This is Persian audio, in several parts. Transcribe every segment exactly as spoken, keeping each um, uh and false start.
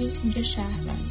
تاریخ میگه شهروند.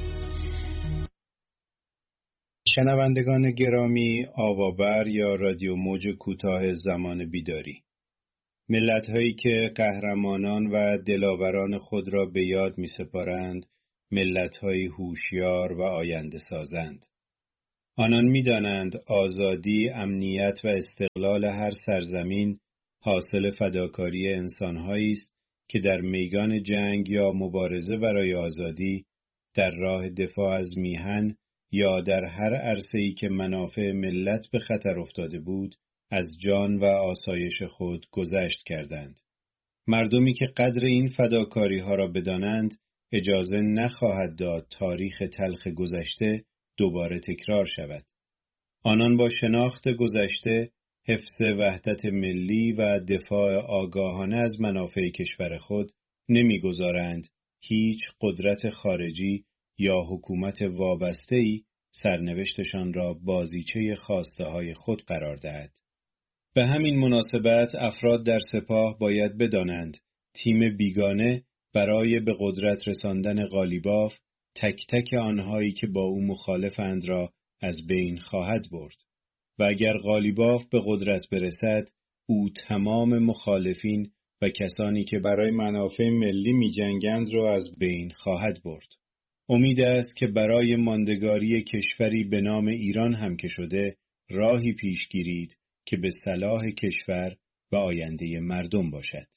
شنوندگان گرامی، آوابر یا رادیو موج کوتاه زمان بیداری، ملت‌هایی که قهرمانان و دلاوران خود را به یاد می‌سپارند، ملت‌هایی هوشیار و آینده سازند. آنان می‌دانند آزادی، امنیت و استقلال هر سرزمین حاصل فداکاری انسان‌هایی است که در میدان جنگ یا مبارزه برای آزادی، در راه دفاع از میهن یا در هر عرصه‌ای که منافع ملت به خطر افتاده بود، از جان و آسایش خود گذشت کردند. مردمی که قدر این فداکاری‌ها را بدانند، اجازه نخواهد داد تاریخ تلخ گذشته دوباره تکرار شود. آنان با شناخت گذشته، حفظ وحدت ملی و دفاع آگاهانه از منافع کشور خود نمی‌گذارند هیچ قدرت خارجی یا حکومت وابسته‌ای سرنوشتشان را بازیچه خواسته‌های خود قرار دهد. به همین مناسبت افراد در سپاه باید بدانند تیم بیگانه برای به قدرت رساندن قالیباف تک تک آنهایی که با او مخالفند را از بین خواهد برد و اگر قالیباف به قدرت برسد، او تمام مخالفین و کسانی که برای منافع ملی می جنگند را از بین خواهد برد. امید است که برای ماندگاری کشوری به نام ایران هم که شده، راهی پیش گیرید که به صلاح کشور و آینده مردم باشد.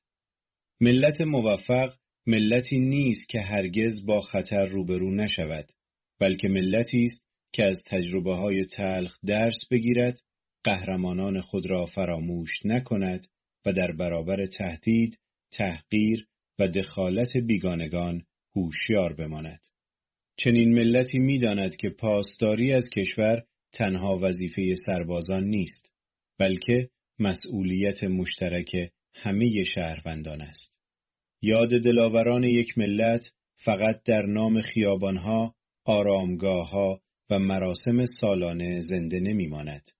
ملت موفق ملتی نیست که هرگز با خطر روبرو نشود، بلکه ملتی است که از تجربه‌های تلخ درس بگیرد، قهرمانان خود را فراموش نکند و در برابر تهدید، تحقیر و دخالت بیگانگان هوشیار بماند. چنین ملتی می‌داند که پاسداری از کشور تنها وظیفه سربازان نیست، بلکه مسئولیت مشترک همه شهروندان است. یاد دلاوران یک ملت فقط در نام خیابانها، آرامگاهها و مراسم سالانه زنده نمی‌ماند.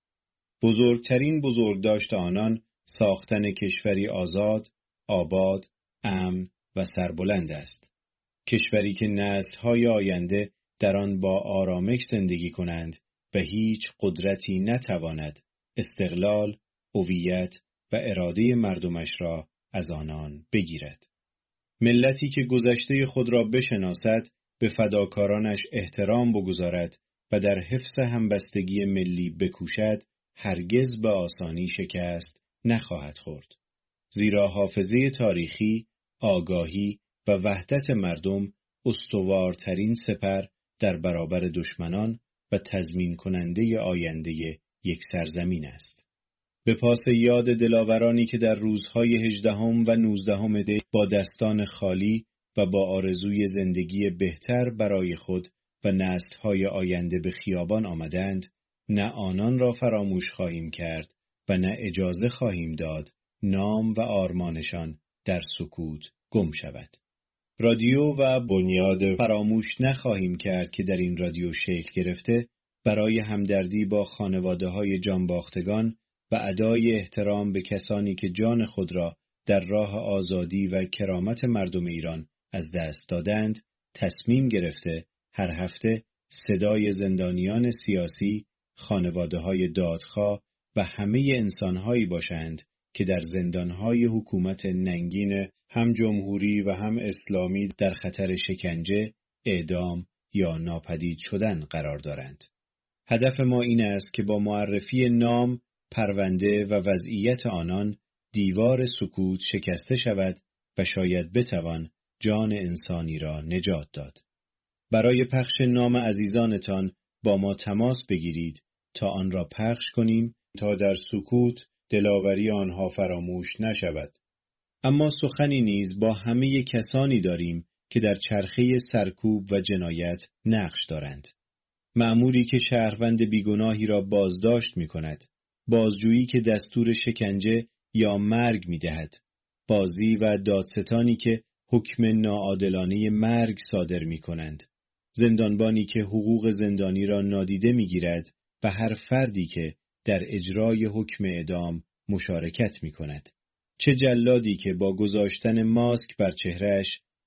بزرگترین بزرگداشت آنان ساختن کشوری آزاد، آباد، امن و سربلند است. کشوری که نسل‌های آینده در آن با آرامش زندگی کنند و هیچ قدرتی نتواند استقلال، هویت و اراده مردمش را از آنان بگیرد. ملتی که گذشته خود را بشناسد، به فداکارانش احترام بگذارد و در حفظ همبستگی ملی بکوشد، هرگز به آسانی شکست نخواهد خورد. زیرا حافظه تاریخی، آگاهی و وحدت مردم استوارترین سپر در برابر دشمنان و تضمین کننده آینده یک سرزمین است. به پاس یاد دلاورانی که در روزهای هجدهم و نوزدهم دی با دستان خالی و با آرزوی زندگی بهتر برای خود و نسل‌های آینده به خیابان آمدند، نه آنان را فراموش خواهیم کرد و نه اجازه خواهیم داد نام و آرمانشان در سکوت گم شود. رادیو و بنیاد فراموش نخواهیم کرد که در این رادیو شکل گرفته برای همدردی با خانواده‌های جانباختگان و ادای احترام به کسانی که جان خود را در راه آزادی و کرامت مردم ایران از دست دادند، تصمیم گرفته هر هفته صدای زندانیان سیاسی، خانواده‌های دادخواه و همه انسان‌هایی باشند که در زندان‌های حکومت ننگین هم جمهوری و هم اسلامی در خطر شکنجه، اعدام یا ناپدید شدن قرار دارند. هدف ما این است که با معرفی نام، پرونده و وضعیت آنان دیوار سکوت شکسته شود و شاید بتوان جان انسانی را نجات داد. برای پخش نام عزیزانتان با ما تماس بگیرید تا آن را پخش کنیم تا در سکوت دلاوری آنها فراموش نشود. اما سخنی نیز با همه کسانی داریم که در چرخه سرکوب و جنایت نقش دارند. مأموری که شهروند بیگناهی را بازداشت می کند، بازجویی که دستور شکنجه یا مرگ می دهد، بازی و دادستانی که حکم ناعادلانه مرگ صادر می کنند، زندانبانی که حقوق زندانی را نادیده می گیرد و هر فردی که در اجرای حکم اعدام مشارکت می کند. چه جلادی که با گذاشتن ماسک بر چهرهش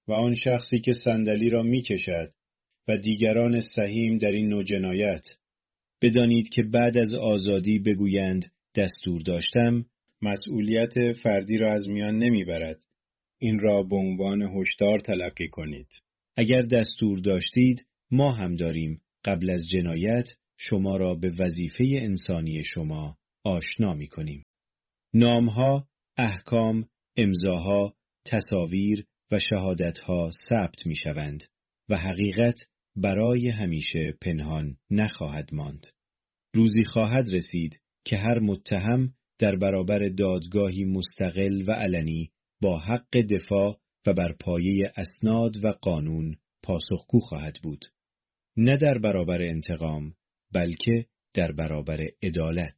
و آن شخصی که صندلی را می کشد و دیگران سهیم در این نوع جنایت. بدانید که بعد از آزادی بگویند دستور داشتم، مسئولیت فردی را از میان نمی برد. این را به عنوان هشدار تلقی کنید. اگر دستور داشتید، ما هم داریم قبل از جنایت شما را به وظیفه انسانی شما آشنا می کنیم. نامها، احکام، امضاها، تصاویر و شهادتها ثبت می شوند و حقیقت برای همیشه پنهان نخواهد ماند. روزی خواهد رسید که هر متهم در برابر دادگاهی مستقل و علنی با حق دفاع و بر پایه اسناد و قانون پاسخگو خواهد بود. نه در برابر انتقام، بلکه در برابر عدالت.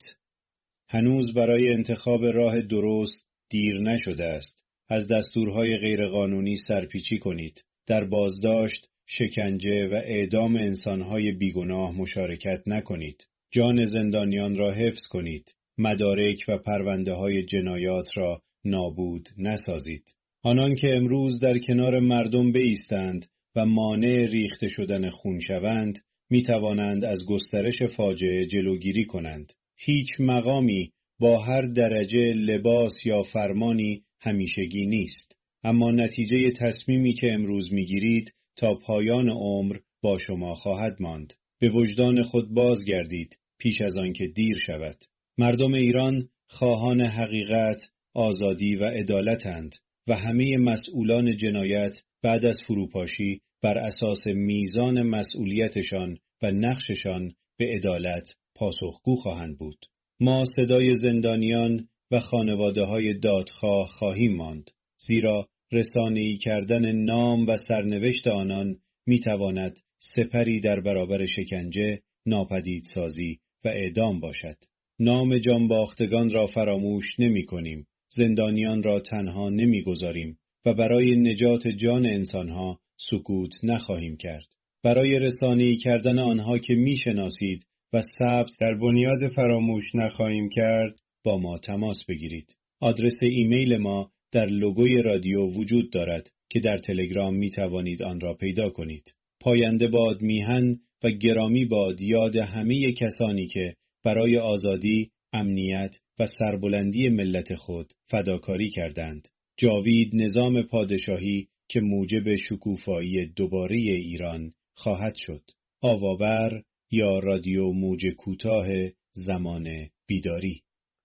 هنوز برای انتخاب راه درست دیر نشده است. از دستورهای غیرقانونی سرپیچی کنید. در بازداشت، شکنجه و اعدام انسانهای بیگناه مشارکت نکنید. جان زندانیان را حفظ کنید. مدارک و پرونده‌های جنایات را نابود نسازید. آنان که امروز در کنار مردم بایستند و مانع ریخته شدن خون شوند، می توانند از گسترش فاجعه جلوگیری کنند. هیچ مقامی با هر درجه لباس یا فرمانی همیشگی نیست، اما نتیجه تصمیمی که امروز می گیرید تا پایان عمر با شما خواهد ماند. به وجدان خود بازگردید پیش از آن که دیر شود. مردم ایران خواهان حقیقت، آزادی و عدالتند و همه مسئولان جنایت بعد از فروپاشی بر اساس میزان مسئولیتشان و نقششان به عدالت پاسخگو خواهند بود. ما صدای زندانیان و خانواده‌های دادخواه خواهیم ماند، زیرا رسانه‌ای کردن نام و سرنوشت آنان میتواند سپری در برابر شکنجه، ناپدیدسازی و اعدام باشد. نام جانباختگان را فراموش نمی کنیم، زندانیان را تنها نمی گذاریم و برای نجات جان انسانها سکوت نخواهیم کرد. برای رسانه‌ای کردن آنها که می شناسید و ثبت در بنیاد فراموش نخواهیم کرد، با ما تماس بگیرید. آدرس ایمیل ما در لوگوی رادیو وجود دارد که در تلگرام می توانید آن را پیدا کنید. پاینده باد میهن و گرامی باد یاد همه کسانی که برای آزادی، امنیت و سربلندی ملت خود فداکاری کردند. جاوید نظام پادشاهی که موجب شکوفایی دوباره ایران خواهد شد. آوابر یا رادیو موج کوتاه زمان بیداری.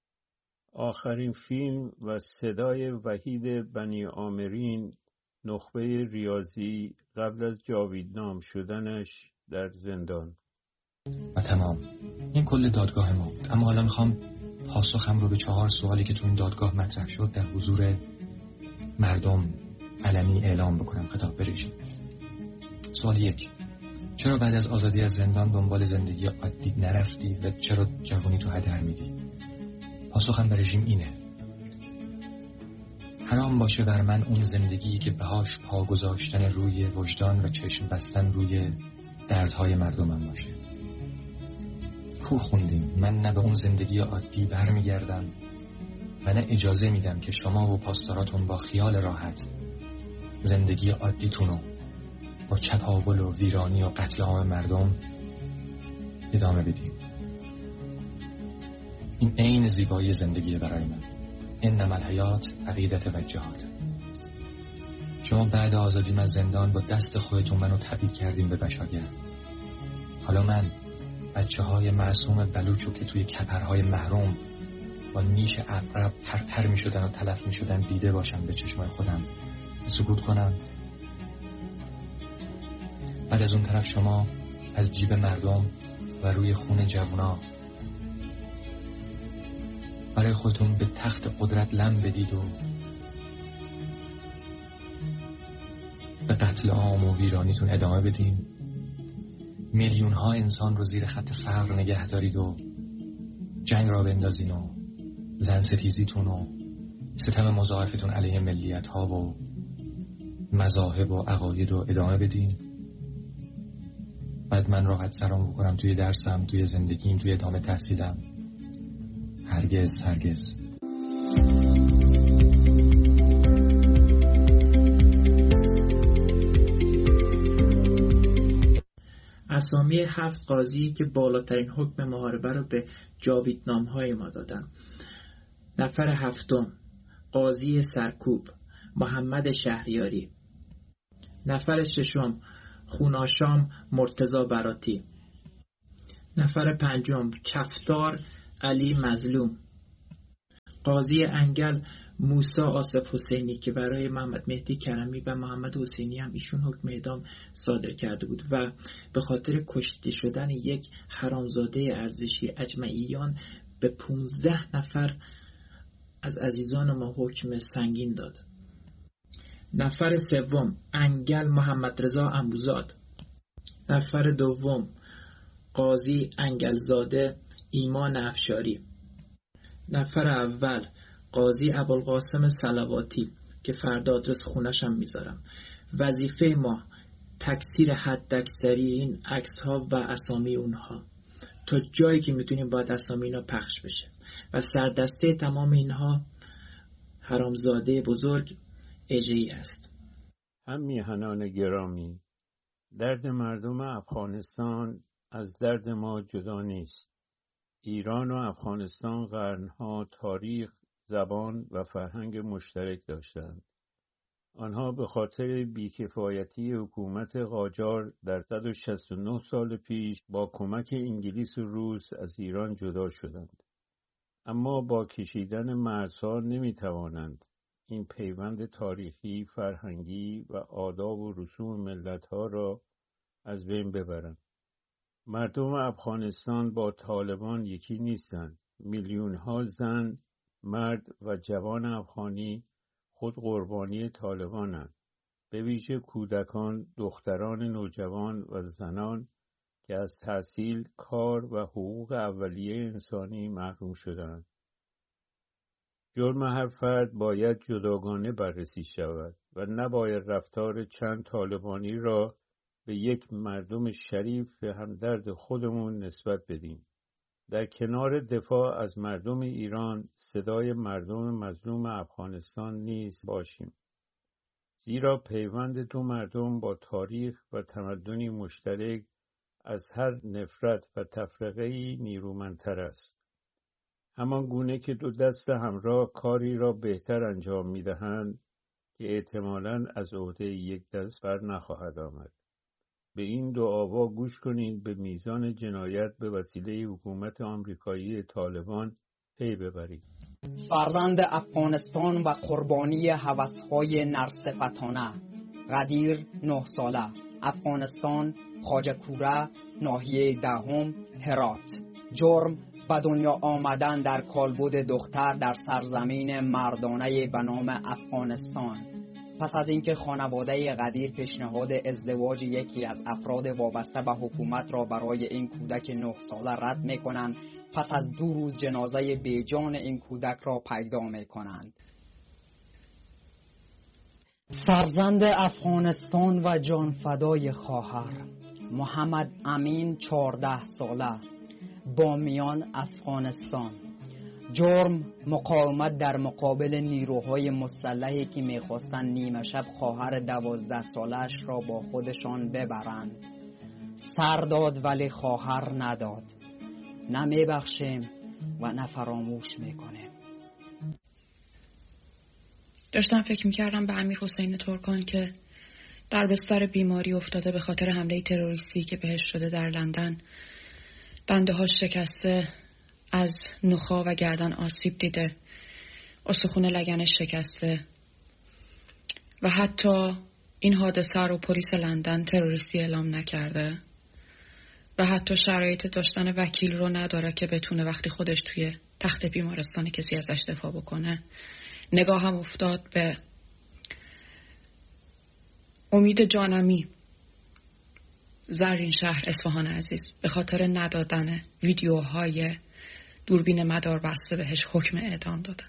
آخرین فیلم و صدای وحید بنی آمرین، نخبه ریاضی قبل از جاویدنام شدنش در زندان. و تمام. این کل دادگاه ما بود. اما حالا میخوام پاسخم رو به چهار سوالی که تو این دادگاه مطرح شد در حضور مردم علنی اعلام بکنم خطاب به رژیم. سوال یک: چرا بعد از آزادی از زندان دنبال زندگی عادی نرفتی و چرا جوانی تو هدر میدی؟ پاسخم به رژیم اینه: حرام باشه بر من اون زندگی که بهاش پا گذاشتن روی وجدان و چشم بستن روی دردهای مردمم باشه. کوه خوندیم. من نه به اون زندگی عادی برمیگردم و نه اجازه میدم که شما و پاسداراتون با خیال راحت زندگی عادیتونو با چپاول و ویرانی و قتل عام مردم ادامه بدیم. این عین زیبایی زندگی برای من. انما الحیات عقیدت و جهاد. شما بعد آزادی من زندان با دست خودتون منو تبعید کردیم به بشاگرد. حالا من بچه های معصوم بلوچو که توی کپرهای محروم با نیش عقرب پرپر می شدن و تلف می شدن دیده باشم به چشمای خودم سکوت کنم. بعد از اون طرف شما از جیب مردم و روی خون جوونا برای خودتون به تخت قدرت لم بدید و به قتل عام و ویرانیتون ادامه بدین. میلیون ها انسان رو زیر خط فقر نگه دارید و جنگ را بندازین و زن ستیزیتون و ستم مضاعفتون علیه ملیت ها و مذاهب و عقاید رو ادامه بدین. بعد من راحت سرام بکنم توی درسم، توی زندگیم، توی ادامه تحصیلم. هرگز هرگز. اسامی هفت قاضی که بالاترین حکم محاربه رو به جاویدنام‌های ما دادن. نفر هفتم قاضی سرکوب محمد شهریاری. نفر ششم خوناشام مرتضی براتی. نفر پنجم کفتار علی مظلوم. قاضی انگل موسی آصف حسینی که برای محمد مهدی کرمی و محمد حسینی هم ایشون حکم اعدام صادر کرده بود و به خاطر کشته شدن یک حرامزاده ارزشی اجمعیان به پونزده نفر از عزیزان ما حکم سنگین داد. نفر سوم انگل محمد رضا انبوزاد. نفر دوم قاضی انگلزاده ایمان افشاری. نفر اول قاضی ابوالقاسم صلواتی که فردا آدرس خونش هم میذارم. وظیفه ما تکثیر حداکثری این عکس ها و اسامی اونها تا جایی که میتونیم باید اسامی اینا پخش بشه و سردسته تمام اینها حرامزاده بزرگ اجهی است. هم میهنان گرامی، درد مردم افغانستان از درد ما جدا نیست. ایران و افغانستان قرنها تاریخ، زبان و فرهنگ مشترک داشتند. آنها به خاطر بیکفایتی حکومت قاجار در صد و شصت و نه سال پیش با کمک انگلیس و روس از ایران جدا شدند. اما با کشیدن مرزها نمی توانند این پیوند تاریخی، فرهنگی و آداب و رسوم ملتها را از بین ببرند. مردم افغانستان با طالبان یکی نیستند. میلیون‌ها زن، مرد و جوان افغانی خود قربانی طالبانند. به ویژه کودکان، دختران نوجوان و زنان که از تحصیل، کار و حقوق اولیه انسانی محروم شدند. جرم هر فرد باید جداگانه بررسی شود و نباید رفتار چند طالبانی را به یک مردم شریف همدرد خودمون نسبت بدیم. در کنار دفاع از مردم ایران صدای مردم مظلوم افغانستان نیز باشیم. زیرا پیوند دو مردم با تاریخ و تمدنی مشترک از هر نفرت و تفرقه‌ای نیرومندتر است. همان گونه که دو دست همراه کاری را بهتر انجام می‌دهند که احتمالاً از عهده یک دست بر نخواهد آمد. به این دو آوا گوش کنید، به میزان جنایت به وسیله حکومت آمریکایی طالبان پی ببرید. فرزند افغانستان و قربانی هوس‌های نرصفتانه. قدیر نه ساله، افغانستان، خواجه‌کوره، ناحیه دهم، هرات. جرم به دنیا آمدن در کالبد دختر در سرزمین مردانه به نام افغانستان. پس از اینکه خانواده قدیر پیشنهاد ازدواج یکی از افراد وابسته به حکومت را برای این کودک نه ساله رد می‌کنند، پس از دو روز جنازه بیجان این کودک را پیدا می‌کنند. فرزند افغانستان و جانفدای خواهر محمد امین چهارده ساله، بامیان، افغانستان. جرم مقاومت در مقابل نیروهای مسلحی که میخواستند نیمه شب خواهر دوازده سالش را با خودشان ببرند. سر داد ولی خواهر نداد. نه میبخشیم و نه فراموش میکنیم. داشتم فکر میکردم به امیر حسین ترکان که در بستر بیماری افتاده به خاطر حمله تروریستی که بهش شده در لندن. دنده هاش شکسته، از نخاع و گردن آسیب دیده، استخوان لگنش شکسته و حتی این حادثه رو پلیس لندن تروریستی اعلام نکرده و حتی شرایط داشتن وکیل رو نداره که بتونه وقتی خودش توی تخت بیمارستان کسی ازش دفاع بکنه. نگاه هم افتاد به امید جانمی، زرین شهر، اصفهان عزیز، به خاطر ندادن ویدیوهای دوربین مدار بسته بهش حکم اعدام دادن.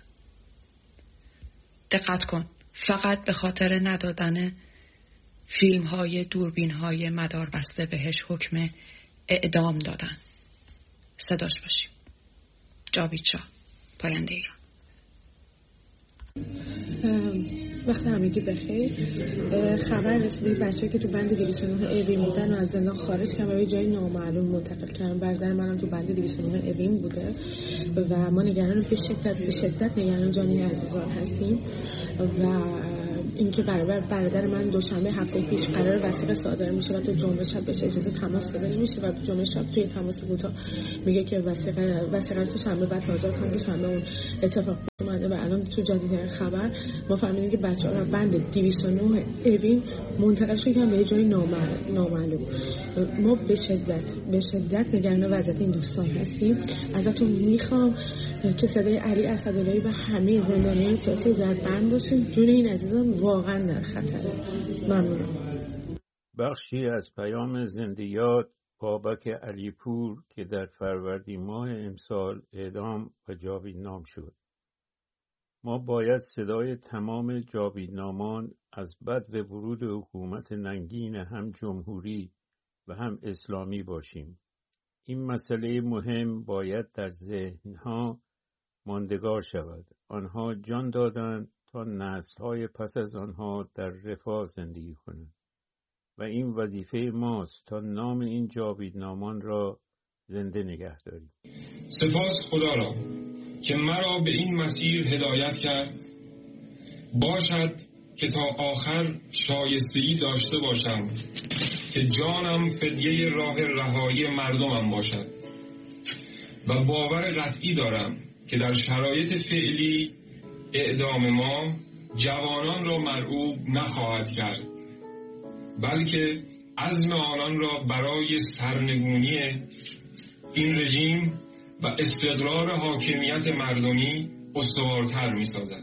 دقت کن، فقط به خاطر ندادن فیلم های دوربین های مدار بسته بهش حکم اعدام دادن. صداش باشیم. جاوید شاه، پاینده ایران. وقت همگی بخیر. خبر رسیده بچه که تو بند دویست و نه اوین بودن و از زندان خارج کردن و به جای نامعلوم منتقل کردن. برادر منم تو بند دویست و نه اوین بوده و ما نگران به شدت به شدت نگران جانی عزیزان هستیم و اینکه قرار برادر من دوشنبه هفته پیش قرار وثیقه صادر میشه و تو جمعه شب بهش اجازه تماس داده نمیشه و جمعه شب توی تماس کوتاه میگه که وثیقه وثیقه تو شنبه بعد تازه کنه که شنبه اون اتفاق اومده و الان تو جدیدترین خبر ما فهمیدیم که بچه‌ها رو بند دویست و نه اوین منتقل شدن به جای نامعلوم. ما به شدت به شدت نگران وضعیت این دوستان هستیم. ازتون میخوام که صدای علی اسداللهی و همه زندانیان سیاسی در بند باشیم. جون این عزیزان واقعا در خطره. ممنونم. بخشی از پیام زنده یاد بابک علیپور که در فروردین ماه امسال اعدام و جاویدنام شد. ما باید صدای تمام جاویدنامان از بدو ورود حکومت ننگین هم جمهوری و هم اسلامی باشیم. این مسئله مهم باید در ذهنها ماندگار شود. آنها جان دادند تا نسل‌های پس از آنها در رفاه زندگی کنند و این وظیفه ماست تا نام این جاویدنامان را زنده نگه داریم. سپاس خدا را که مرا به این مسیر هدایت کرد، باشد که تا آخر شایستگی داشته باشم که جانم فدیه راه رهایی مردمم باشد و باور قطعی دارم که در شرایط فعلی اعدام ما جوانان را مرعوب نخواهد کرد، بلکه عزم آنان را برای سرنگونی این رژیم و استقرار حاکمیت مردمی استوارتر می سازد.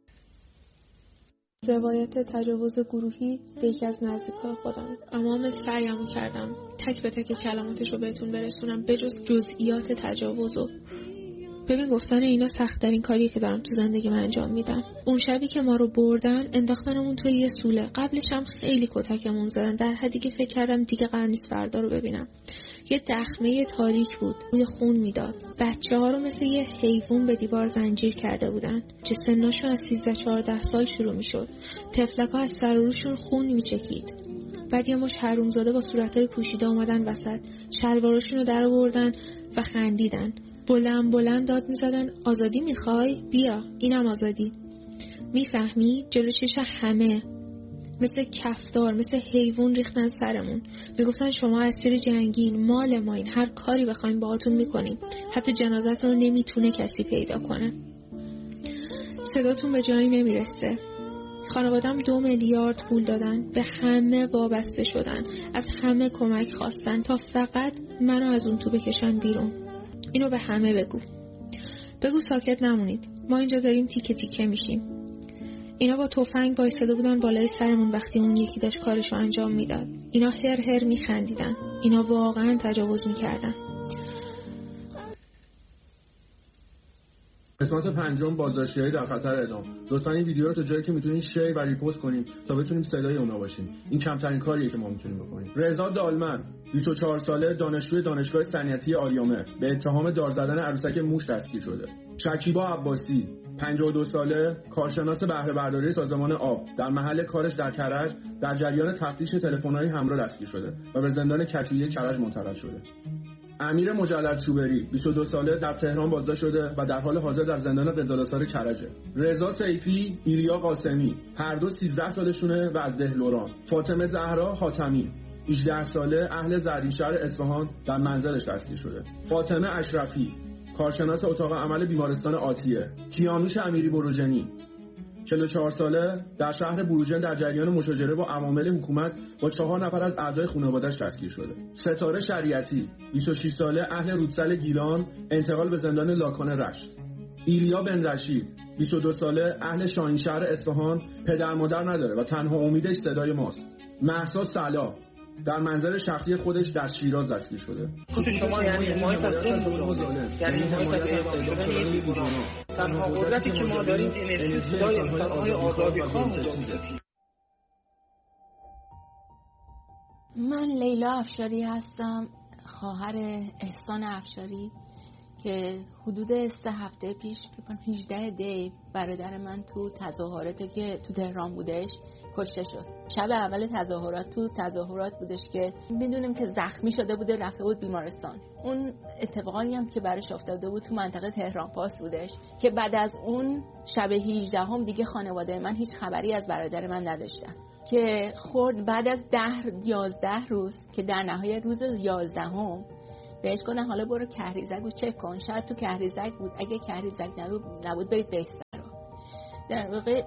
روایت تجاوز گروهی به یکی از نزدیکای خودم. تمام سعیم کردم تک به تک کلماتش رو بهتون برسونم بجز جزئیات تجاوزو. ببین گفتن اینا سخت ترین کاریه که دارم تو زندگی من انجام میدم. اون شبی که ما رو بردن انداختنمون توی یه سوله. قبلش هم خیلی کتکمون زدن در حدی که فکر کردم دیگه قرار نیست فردا رو ببینم. یه دخمه تاریک بود، بوی خون میداد. بچه ها رو مثل یه حیوان به دیوار زنجیر کرده بودن که سنشون از سیزده چهارده سال شروع میشد. تفلک ها از سر و روشون خون میچکید. بعد یه مشت حرومزاده با صورتای پوشیده اومدن وسط، شلواراشون رو در آوردن و خندیدن. بلند بلند داد میزدن آزادی میخوای؟ بیا اینم آزادی. میفهمی؟ جلو چشم همه مثل کفتار مثل حیوان ریختن سرمون. میگفتن شما اسیر جنگین، مال ما این، هر کاری بخوایم باهاتون میکنیم، حتی جنازتون رو نمیتونه کسی پیدا کنه. صداتون به جایی نمیرسه. خانوادم دو میلیارد پول دادن، به همه وابسته شدن، از همه کمک خواستن تا فقط منو از اون تو بکشن بیرون. اینو به همه بگو. بگو ساکت نمونید. ما اینجا داریم تیکه تیکه میشیم. اینا با تفنگ وایساده بودن بالای سرمون وقتی اون یکی داشت کارشو انجام میداد. اینا هر هر میخندیدن. اینا واقعا تجاوز میکردن. قسمت پنجم بازداشتی‌های در خطر اعدام. لطفاً این ویدیو رو تا جایی که میتونین شیر و ریپوست کنین تا بتونیم صدای اونا باشیم. این کمترین کاریه که ما میتونیم بکنیم. رضا دالمن، بیست و چهار ساله، دانشجوی دانشگاه صنعتی آریامه، به اتهام دار زدن عروسک موش دستگیر شده. شکیبا عباسی، پنجاه و دو ساله، کارشناس بهره برداری سازمان آب، در محل کارش در کرج در جریان تفتیش تلفن‌های همراه دستگیر شده و به زندان کتویه کرج منتقل شده. امیر مجلد شوبری، بیست و دو ساله، در تهران بازداشت شده و در حال حاضر در زندان قزل‌آثار کرجه. رضا سیفی، ایلیا قاسمی، هر دو سیزده سالشونه و از دهلوران. فاطمه زهرا حاتمی، هجده ساله، اهل زرینشهر اصفهان، در منزلش دستگیر شده. فاطمه اشرفی، کارشناس اتاق عمل بیمارستان آتیه. کیانوش امیری بروجنی، چهل و چهار ساله، در شهر بروجن در جریان مشاجره با عوامل حکومت با چهار نفر از اعضای خانواده‌اش دستگیر شده. ستاره شریعتی، بیست و شش ساله، اهل رودسل گیلان، انتقال به زندان لاکان رشت. ایلیا بن رشید، بیست و دو ساله، اهل شاهینشهر اصفهان، پدر مادر نداره و تنها امیدش صدای ماست. مهسا صلاح، در منزل شخصی خودش در شیراز دستگیر شده. شما یعنی حمایت از ظلم، یعنی حمایت از اعدام شدن بیگناه. تنها قدرتی که ما داریم اینه که صدای انسان‌های آزادی‌خواه می‌کنیم. من لیلا افشاری هستم، خواهر احسان افشاری که حدود سه هفته پیش فکر هجده دی برادر من تو تظاهراتی که تو تهران بودش کشته شد. شب اول تظاهرات تو تظاهرات بودش که میدونیم که زخمی شده بوده، رفته بود بیمارستان. اون اتفاقی هم که براش افتاده بود تو منطقه تهران پاس بودش که بعد از اون شب هجده هم دیگه خانواده من هیچ خبری از برادر من نداشتن که خورد بعد از ده یازده روز که در نهایت روز یازدهم بهش گفتن حالا برو کهریزک رو چک کن، شاید تو کهریزک بود، اگه کهریزک نبود برید بهستر. در واقع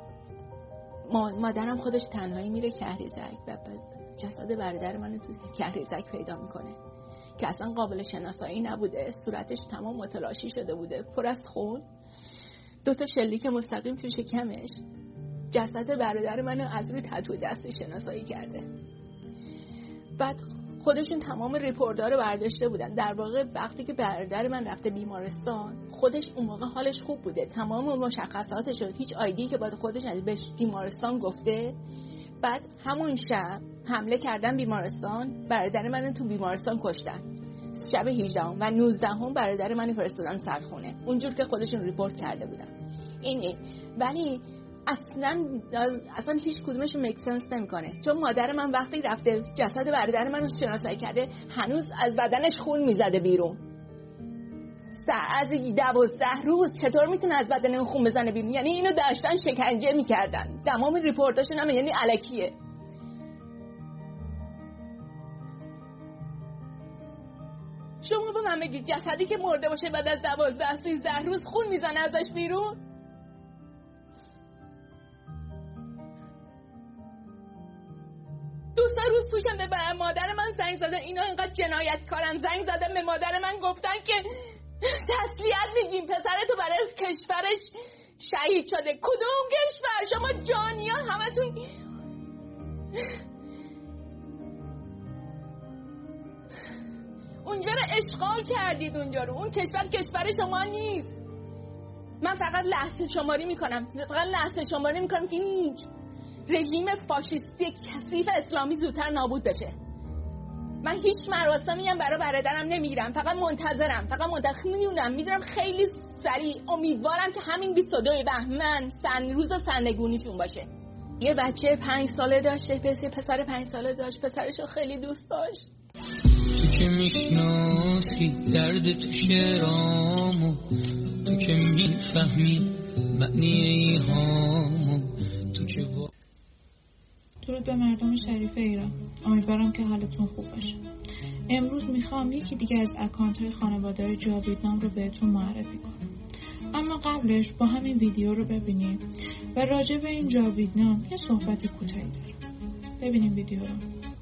مادرم خودش تنهایی میره کهریزک و جسد برادر منو تو کهریزک پیدا میکنه که اصلا قابل شناسایی نبوده، صورتش تمام متلاشی شده بوده، پر از خون، دو تا شلیک مستقیم تو شکمش. جسد برادر منو از روی تتو دستی شناسایی کرده. بعد خودشون تمام ریپورت‌ها رو برداشته بودن. در واقع وقتی که برادر من رفته بیمارستان خودش اون موقع حالش خوب بوده، تمام مشخصاتش رو، هیچ آیدی که باید خودش بهش بیمارستان گفته. بعد همون شب حمله کردن بیمارستان، برادر من تو بیمارستان کشتن شب هجدهم و نوزدهم برادر من فرستادن سرخونه اونجور که خودشون ریپورت کرده بودن. اینه ولی اصلا اصلا هیچ کدومش میک سنس نمیکنه، چون مادر من وقتی رفته جسد برادر من رو شناسایی کرده هنوز از بدنش خون میزده بیرون. از دوازده روز چطور میتونه از بدن اون خون بزنه بیرون؟ یعنی اینو داشتن شکنجه میکردن. تمام ریپورتاشون هم یعنی الکیه. شما به من بگید جسدی که مرده باشه بعد از دوازده سیزده روز خون میزنه ازش بیرون؟ دو سه روز پیشم به مادر من زنگ زدن، اینا اینقدر جنایتکارن، زنگ زدن به مادر من گفتن که تسلیت میگیم پسرتو برای کشورش شهید شده. کدوم کشور؟ شما جانیا همتون اونجا رو اشغال کردید، اونجا رو. اون کشور کشور شما نیست. من فقط لحظه شماری میکنم، فقط لحظه شماری میکنم که این رژیم فاشیستی کثیف اسلامی زودتر نابود بشه. من هیچ مراسمی هم برای برادرم نمیگیرم، فقط منتظرم، فقط منتظر میمونم. میدونم خیلی سریع، امیدوارم که همین بیست و دو بهمن سن روز سرنگونیشون باشه. یه بچه پنج ساله داشته، پسر پنج ساله داشت، پسرشو خیلی دوست داشت. تو که میشناسی درد تو شعرامو، تو که میفهمی معنی ایهامو، تو که با... درود به مردم شریف ایران، امیدوارم که حالتون خوب باشه. امروز میخوام یکی دیگه از اکانت های خانواده جاویدنام رو بهتون معرفی کنم، اما قبلش با همین ویدیو رو ببینیم و راجع به این جاویدنام یه صحبت کوتاهی دارم. ببینیم ویدیو رو.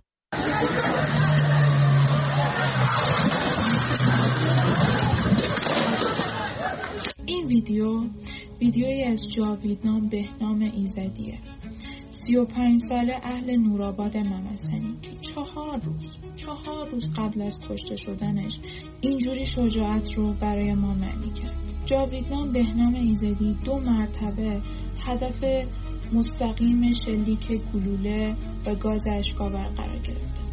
این ویدیو ویدیویی از جاویدنام بهنام ایزدیه، سی و پنج ساله اهل نورآباد ممسنی که چهار روز چهار روز قبل از کشته شدنش اینجوری شجاعت رو برای ما معنی کرد. جاویدنام بهنام ایزدی دو مرتبه هدف مستقیم شلیک گلوله و گاز اشک‌آور قرار گرفت.